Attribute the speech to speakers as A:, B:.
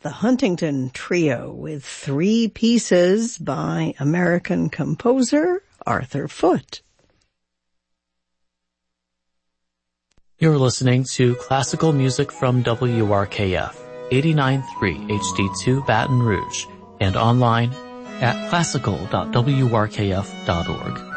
A: the Huntington Trio with 3 pieces by American composer Arthur Foote.
B: You're listening to classical music from WRKF, 89.3 HD2 Baton Rouge, and online at classical.wrkf.org.